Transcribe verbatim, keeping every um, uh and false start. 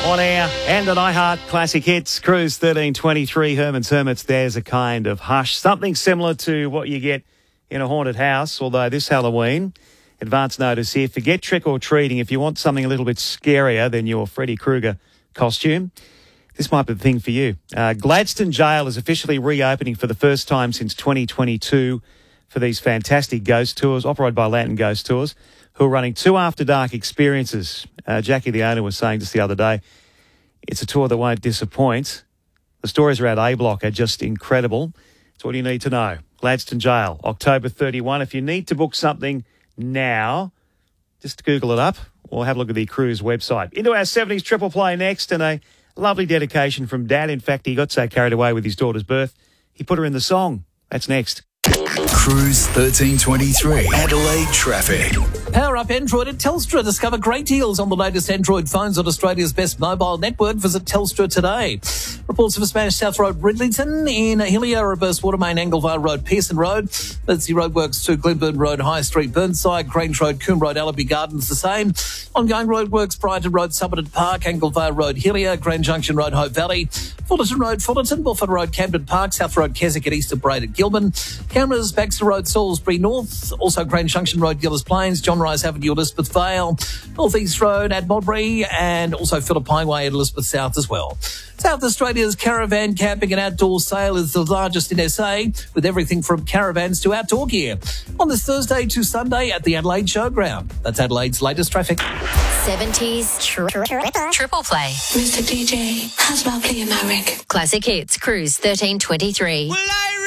On air and on iHeart Classic Hits, Cruise thirteen twenty-three, Herman's Hermits, There's a Kind of Hush. Something similar to what you get in a haunted house, although this Halloween, advance notice here, forget trick-or-treating. If you want something a little bit scarier than your Freddy Krueger costume, this might be the thing for you. Uh, Gladstone Jail is officially reopening for the first time since twenty twenty-two for these fantastic ghost tours, operated by Lantern Ghost Tours, who are running two after-dark experiences. Uh, Jackie, the owner, was saying just the other day, it's a tour that won't disappoint. The stories around A Block are just incredible. It's all you need to know. Gladstone Jail, October thirty-first. If you need to book something now, just Google it up or have a look at the cruise website. Into our seventies triple play next, and a lovely dedication from Dad. In fact, he got so carried away with his daughter's birth, he put her in the song. That's next. Cruise thirteen twenty-three, Adelaide traffic. Power up Android at Telstra. Discover great deals on the latest Android phones on Australia's best mobile network. Visit Telstra today. Reports of a smash South Road, Ridlington, in Hillier, reverse Watermain, Anglevale Road, Pearson Road. Emergency roadworks to Glenburn Road, High Street, Burnside, Grange Road, Coombe Road, Allaby Gardens, the same. Ongoing roadworks, Brighton Road, Somerton Park, Anglevale Road, Hillier, Grand Junction Road, Hope Valley, Fullerton Road, Fullerton, Bulford Road, Camden Park, South Road, Keswick, and Easter Braid at Gilman. Cameras, Baxter Road, Salisbury North, also Grand Junction Road, Gillis Plains, John Rice Avenue, Elizabeth Vale, North East Road at Modbury, and also Philippine Way at Elizabeth South as well. South Australia's caravan camping and outdoor sale is the largest in S A, with everything from caravans to outdoor gear. On this Thursday to Sunday at the Adelaide Showground. That's Adelaide's latest traffic. seventies tri- triple play. Mister D J, how's lovely America? Classic Hits, Cruise thirteen twenty-three. Well, I